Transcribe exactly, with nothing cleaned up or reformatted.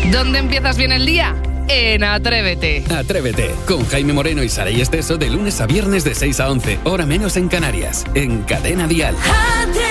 ¿Dónde empiezas bien el día? En Atrévete. Atrévete, con Jaime Moreno y Saray Esteso de lunes a viernes de seis a once, hora menos en Canarias, en Cadena Dial. Atrévete.